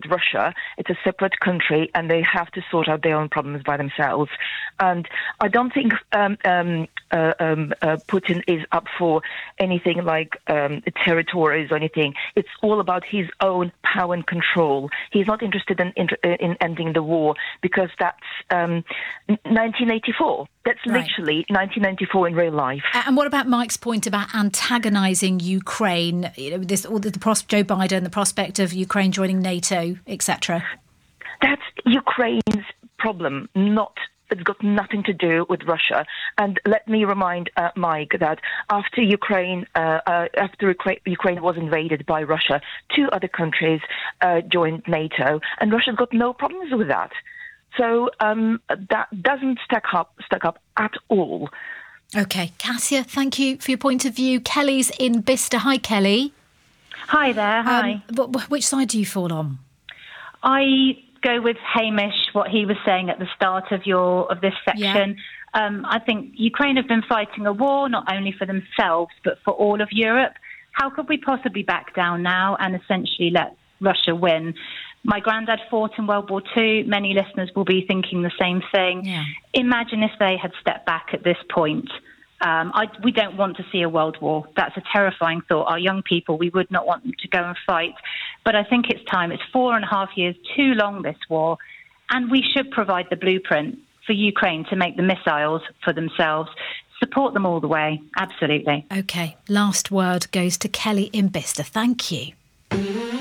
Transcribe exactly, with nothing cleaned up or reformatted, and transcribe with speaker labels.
Speaker 1: Russia. It's a separate country, and they have to sort out their own problems by themselves. And I don't think um, um, uh, um, uh, Putin is up for anything like um, territories or anything. It's all about his own power and control. He's not interested in in, in ending the war because that's um, nineteen eighty-four. That's
Speaker 2: Right.
Speaker 1: literally nineteen ninety-four in real life.
Speaker 2: And what about Mike's point about antagonising Ukraine? You know, this, all the, the pros- Joe Biden, the prospect of Ukraine joining NATO, et cetera.
Speaker 1: That's Ukraine's problem, not. It's got nothing to do with Russia. And let me remind uh, Mike that after Ukraine, uh, uh, after Ukraine was invaded by Russia, two other countries uh, joined NATO, and Russia's got no problems with that. So um, that doesn't stack up, stack up at all.
Speaker 2: OK, Cassia, thank you for your point of view. Kelly's in Bicester. Hi, Kelly.
Speaker 3: Hi there, hi.
Speaker 2: Um, wh- which side do you fall on?
Speaker 3: I go with Hamish, what he was saying at the start of your of this section. Yeah. Um, I think Ukraine have been fighting a war not only for themselves but for all of Europe. How could we possibly back down now and essentially let Russia win? My granddad fought in World War Two. Many listeners will be thinking the same thing.
Speaker 2: Yeah.
Speaker 3: Imagine if they had stepped back at this point. Um, I, we don't want to see a world war. That's a terrifying thought. Our young people, we would not want them to go and fight. But I think it's time. It's four and a half years too long, this war. And we should provide the blueprint for Ukraine to make the missiles for themselves. Support them all the way. Absolutely.
Speaker 2: OK, last word goes to Kelly in Bicester. Thank you.